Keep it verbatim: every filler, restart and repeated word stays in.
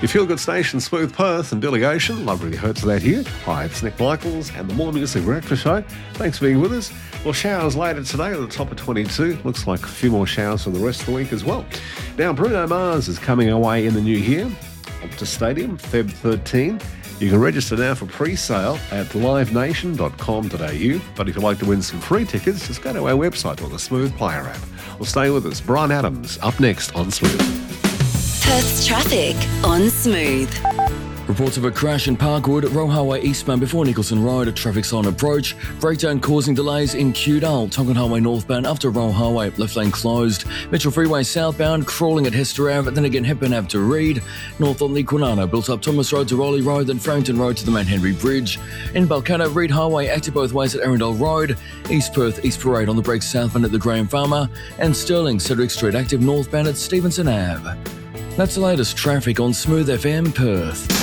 Your Feel Good station, Smooth Perth and Billy Ocean. Love really hurts that here. Hi, it's Nick Michaels and the More Music Breakfast Show. Thanks for being with us. Well, showers later today at the top of twenty-two. Looks like a few more showers for the rest of the week as well. Now, Bruno Mars is coming away in the new year. Optus Stadium, February thirteenth. You can register now for pre-sale at live nation dot com dot a u. But if you'd like to win some free tickets, just go to our website or the Smooth Player app. Well, stay with us. Brian Adams up next on Smooth. Perth's traffic on Smooth. Reports of a crash in Parkwood, Roe Highway eastbound before Nicholson Road, a traffic sign approach. Breakdown causing delays in Kewdale, Tonkin Highway northbound after Roe Highway, left lane closed. Mitchell Freeway southbound, crawling at Hester Ave, then again Hepburn Ave to Reed. North on the Quinana, built up Thomas Road to Raleigh Road, then Frampton Road to the Mount Henry Bridge. In Balcano, Reed Highway active both ways at Arundel Road. East Perth, East Parade on the break southbound at the Graham Farmer. And Stirling, Cedric Street active northbound at Stevenson Ave. That's the latest traffic on Smooth F M Perth.